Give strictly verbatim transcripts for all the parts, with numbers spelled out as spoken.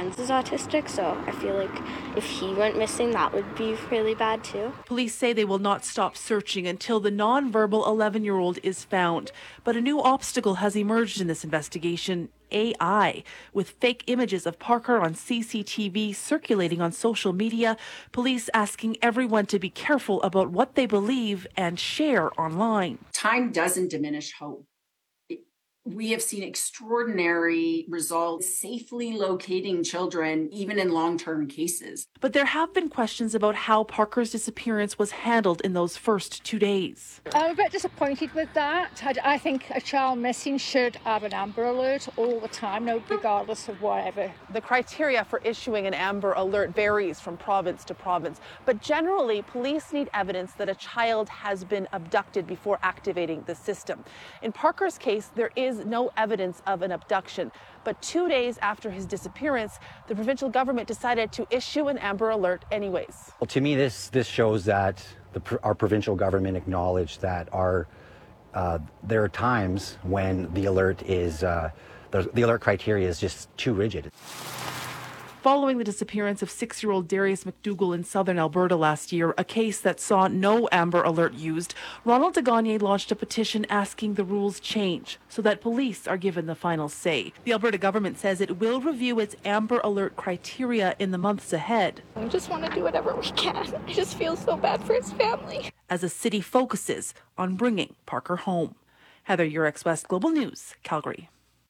friends is autistic, so I feel like if he went missing, that would be really bad too. Police say they will not stop searching until the nonverbal eleven-year-old is found. But a new obstacle has emerged in this investigation: A I. With fake images of Parker on C C T V circulating on social media, police asking everyone to be careful about what they believe and share online. Time doesn't diminish hope. We have seen extraordinary results safely locating children, even in long-term cases. But there have been questions about how Parker's disappearance was handled in those first two days. I'm a bit disappointed with that. I, I think a child missing should have an Amber Alert all the time, no, regardless of whatever. The criteria for issuing an Amber Alert varies from province to province, but generally, police need evidence that a child has been abducted before activating the system. In Parker's case, there is no evidence of an abduction. But two days after his disappearance, the provincial government decided to issue an Amber Alert anyways. Well, to me, this this shows that the, our provincial government acknowledged that our uh, there are times when the alert is uh, the, the alert criteria is just too rigid. Following the disappearance of six-year-old Darius McDougall in southern Alberta last year, a case that saw no Amber Alert used, Ronald de Gagne launched a petition asking the rules change so that police are given the final say. The Alberta government says it will review its Amber Alert criteria in the months ahead. We just want to do whatever we can. I just feel so bad for his family. As the city focuses on bringing Parker home. Heather Yurex, West Global News, Calgary.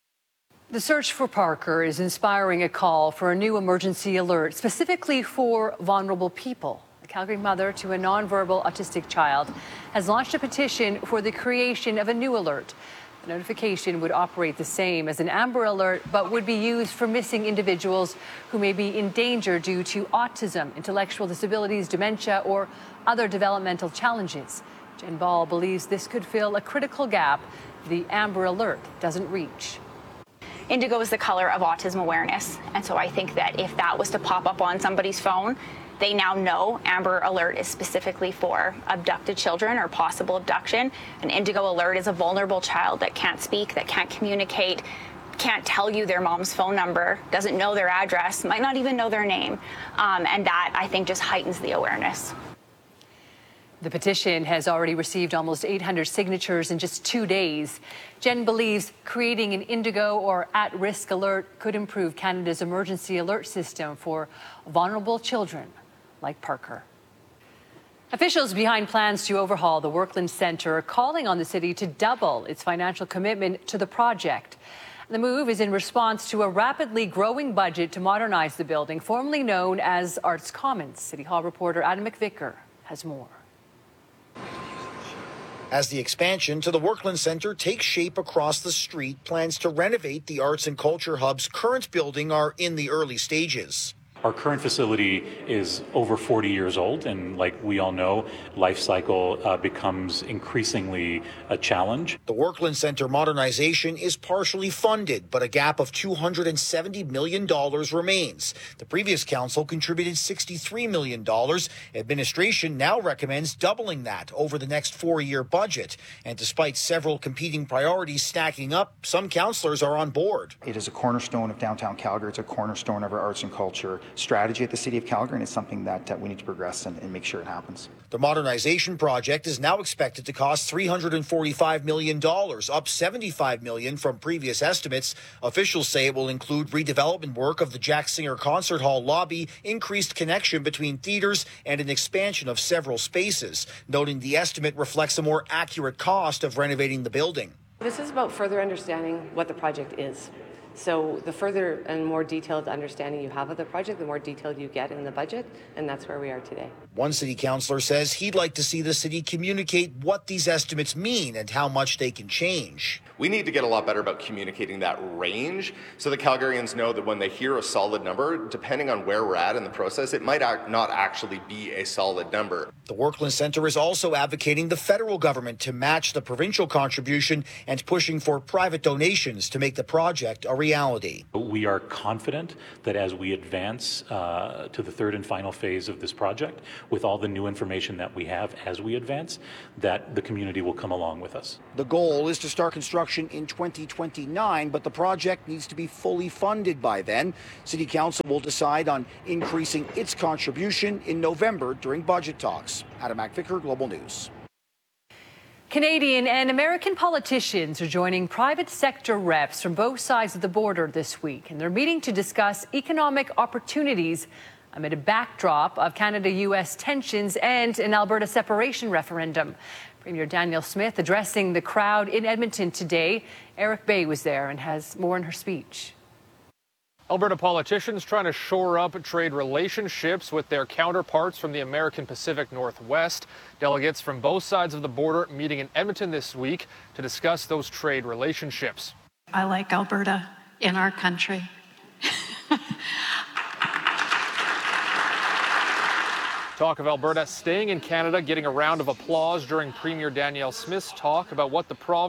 The search for Parker is inspiring a call for a new emergency alert, specifically for vulnerable people. A Calgary mother to a nonverbal autistic child has launched a petition for the creation of a new alert. The notification would operate the same as an Amber Alert, but would be used for missing individuals who may be in danger due to autism, intellectual disabilities, dementia, or other developmental challenges. Jen Ball believes this could fill a critical gap the Amber Alert doesn't reach. Indigo is the color of autism awareness. And so I think that if that was to pop up on somebody's phone, they now know Amber Alert is specifically for abducted children or possible abduction. An Indigo Alert is a vulnerable child that can't speak, that can't communicate, can't tell you their mom's phone number, doesn't know their address, might not even know their name. Um, and that, I think, just heightens the awareness. The petition has already received almost eight hundred signatures in just two days. Jen believes creating an Indigo or at-risk alert could improve Canada's emergency alert system for vulnerable children like Parker. Officials behind plans to overhaul the Workland Centre are calling on the city to double its financial commitment to the project. The move is in response to a rapidly growing budget to modernize the building, formerly known as Arts Commons. City Hall reporter Adam McVicker has more. As the expansion to the Workland Centre takes shape across the street, plans to renovate the Arts and Culture Hub's current building are in the early stages. Our current facility is over forty years old, and like we all know, life cycle uh, becomes increasingly a challenge. The Workland Centre modernization is partially funded, but a gap of two hundred seventy million dollars remains. The previous council contributed sixty-three million dollars. Administration now recommends doubling that over the next four-year budget. And despite several competing priorities stacking up, some councillors are on board. It is a cornerstone of downtown Calgary. It's a cornerstone of our arts and culture strategy at the City of Calgary, and it's something that uh, we need to progress and, and make sure it happens. The modernization project is now expected to cost three hundred forty-five million dollars, up seventy-five million dollars from previous estimates. Officials say it will include redevelopment work of the Jack Singer Concert Hall lobby, increased connection between theaters, and an expansion of several spaces, noting the estimate reflects a more accurate cost of renovating the building. This is about further understanding what the project is. So the further and more detailed understanding you have of the project, the more detailed you get in the budget, and that's where we are today. One city councillor says he'd like to see the city communicate what these estimates mean and how much they can change. We need to get a lot better about communicating that range so that Calgarians know that when they hear a solid number, depending on where we're at in the process, it might act not actually be a solid number. The Workland Centre is also advocating the federal government to match the provincial contribution and pushing for private donations to make the project a reality. We are confident that as we advance uh, to the third and final phase of this project, with all the new information that we have as we advance, that the community will come along with us. The goal is to start construction in twenty twenty-nine, but the project needs to be fully funded by then. City Council will decide on increasing its contribution in November during budget talks. Adam McVicker, Global News. Canadian and American politicians are joining private sector reps from both sides of the border this week, and they're meeting to discuss economic opportunities amid a backdrop of Canada-U S tensions and an Alberta separation referendum. Premier Danielle Smith addressing the crowd in Edmonton today. Eric Bay was there and has more in her speech. Alberta politicians trying to shore up trade relationships with their counterparts from the American Pacific Northwest. Delegates from both sides of the border meeting in Edmonton this week to discuss those trade relationships. I like Alberta in our country. Talk of Alberta staying in Canada, getting a round of applause during Premier Danielle Smith's talk about what the province